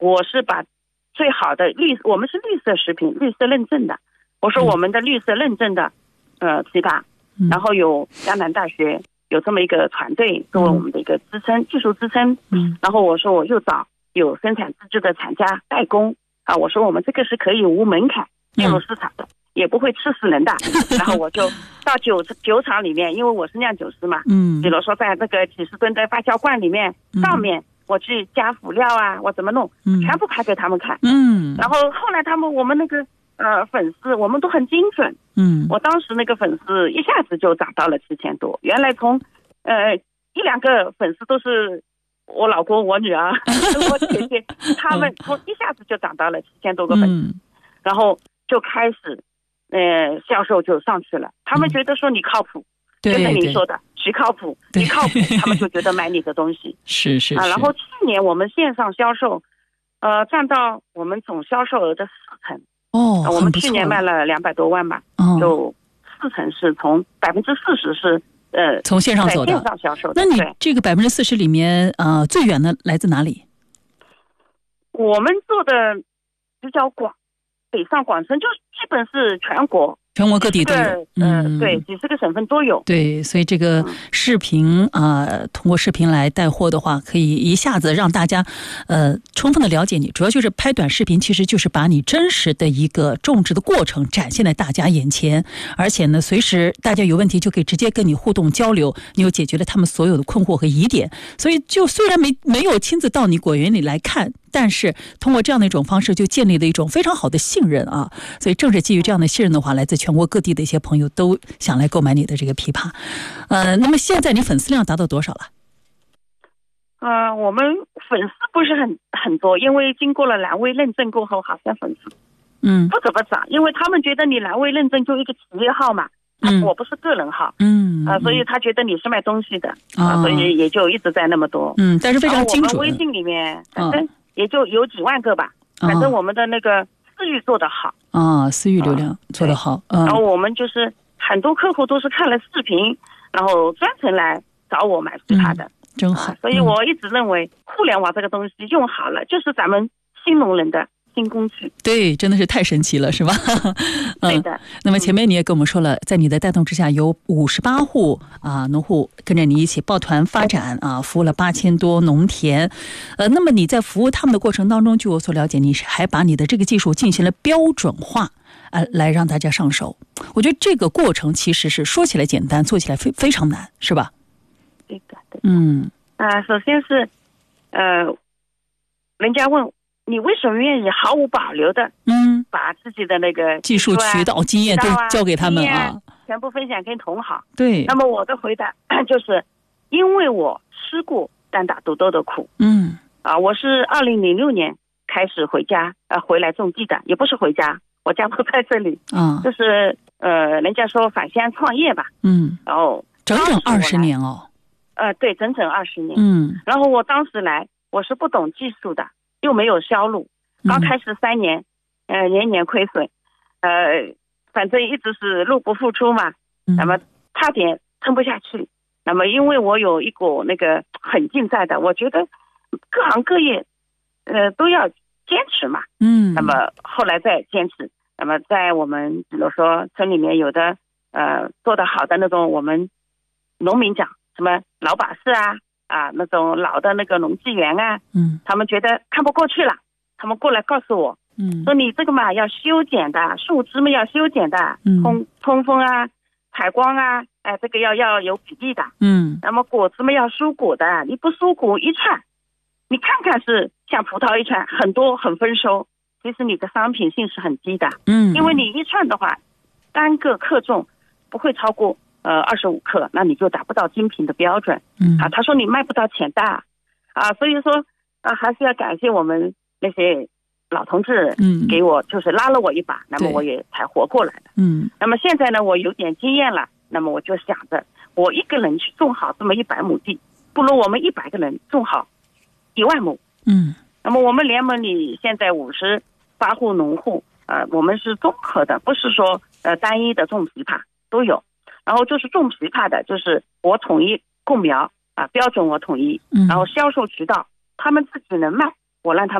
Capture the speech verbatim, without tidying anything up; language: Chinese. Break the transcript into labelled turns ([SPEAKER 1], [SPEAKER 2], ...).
[SPEAKER 1] 我是把最好的绿，我们是绿色食品，绿色认证的。我说我们的绿色认证的呃枇杷，然后有江南大学有这么一个团队作为我们的一个支撑，技术支撑。嗯，然后我说我又找有生产自制的厂家代工啊，我说我们这个是可以无门槛进入市场的，也不会吃死人的。然后我就到酒酒厂里面，因为我是酿酒师嘛，嗯，比如说在这个几十吨的发酵罐里面，上面我去加辅料啊，我怎么弄，全部拍给他们看。嗯，然后后来他们我们那个呃粉丝，我们都很精准。嗯，我当时那个粉丝一下子就涨到了七千多，原来从呃一两个粉丝都是我老公、我女儿、我姐姐，他们从一下子就涨到了七千多个粉丝，然后就开始呃销售就上去了。他们觉得说你靠谱，就像你说的，谁靠谱，你靠谱，他们就觉得买你的东西。是是啊，然后去年我们线上销售，呃，占到我们总销售额的四成。哦，我们去年卖了两百多万吧，就四成是从百分之四十是呃
[SPEAKER 2] 从线上走的，
[SPEAKER 1] 线上销售的。
[SPEAKER 2] 那你这个百分之四十里面，呃，最远的来自哪里？
[SPEAKER 1] 我们做的比较广，北上广深，就基本是全国。全国各地都有，嗯，对，几十个省份都有。
[SPEAKER 2] 对，所以这个视频啊、呃，通过视频来带货的话，可以一下子让大家，呃，充分的了解你。主要就是拍短视频，其实就是把你真实的一个种植的过程展现在大家眼前，而且呢，随时大家有问题就可以直接跟你互动交流，你又解决了他们所有的困惑和疑点。所以，就虽然没没有亲自到你果园里来看，但是通过这样的一种方式，就建立了一种非常好的信任啊。所以，正是基于这样的信任的话，来自全国各地的一些朋友都想来购买你的这个枇杷。呃，那么现在你粉丝量达到多少了？
[SPEAKER 1] 呃，我们粉丝不是很很多，因为经过了蓝微认证过后，好像粉丝嗯不怎么涨，因为他们觉得你蓝微认证就一个企业号嘛，嗯，我不是个人号，嗯啊、呃，所以他觉得你是卖东西的啊、哦，所以也就一直在那么多，
[SPEAKER 2] 嗯，但是非常精准。
[SPEAKER 1] 我们微信里面反正也就有几万个吧，哦、反正我们的那个私域做得好
[SPEAKER 2] 啊、哦，私域流量做得好，嗯，
[SPEAKER 1] 然后我们就是很多客户都是看了视频，然后专程来找我买枇杷的。嗯，
[SPEAKER 2] 真好，
[SPEAKER 1] 所以我一直认为互联网这个东西用好了，就是咱们新农人的新工具。
[SPEAKER 2] 对，真的是太神奇了，是吧？
[SPEAKER 1] 嗯、对的。
[SPEAKER 2] 那么前面你也跟我们说了，在你的带动之下，有五十八户啊农户跟着你一起抱团发展啊，服务了八千多农田。呃，那么你在服务他们的过程当中，据我所了解，你是还把你的这个技术进行了标准化。呃，来让大家上手，我觉得这个过程其实是说起来简单，做起来非非常难，是吧？
[SPEAKER 1] 对的，对的。
[SPEAKER 2] 嗯，
[SPEAKER 1] 啊、呃，首先是，呃，人家问你为什么愿意毫无保留的，嗯，把自己的那个
[SPEAKER 2] 技术、渠道、经验都交给他们啊，
[SPEAKER 1] 全部分享给同行。
[SPEAKER 2] 对。
[SPEAKER 1] 那么我的回答就是，因为我吃过单打独斗的苦。嗯。啊，我是二零零六年开始回家，呃，回来种地的，也不是回家。我家不在这里，嗯，就是呃，人家说返乡创业吧，嗯，然后
[SPEAKER 2] 整整二十年哦，
[SPEAKER 1] 呃，对，整整二十年，嗯，然后我当时来，我是不懂技术的，又没有销路，刚开始三年，呃，年年亏损，呃，反正一直是入不敷出嘛，那么差点撑不下去，那么因为我有一股那个狠劲在的，我觉得各行各业，呃，都要坚持嘛，嗯，那么后来再坚持，那么在我们比如说村里面有的呃做得好的那种，我们农民讲什么老把式啊啊那种老的那个农技园啊，嗯，他们觉得看不过去了，他们过来告诉我，嗯，说你这个嘛要修剪的，树枝嘛要修剪的，嗯，通通风啊，采光啊，哎、呃，这个要要有比例的，嗯，那么果子嘛要疏果的，你不疏果一串。你看看是像葡萄一串很多很丰收，其实你的商品性是很低的，嗯，因为你一串的话，单个克重不会超过呃二十五克，那你就达不到精品的标准，嗯啊，他说你卖不到钱的，啊，所以说啊还是要感谢我们那些老同志，嗯，给我就是拉了我一把，那么我也才活过来的，嗯，那么现在呢我有点经验了，那么我就想着我一个人去种好这么一百亩地，不如我们一百个人种好一万亩，嗯，那么我们联盟里现在五十八户农户，呃，我们是综合的，不是说呃单一的种枇杷都有，然后就是种枇杷的，就是我统一供苗啊，标准我统一，然后销售渠道他们自己能卖，我让他们。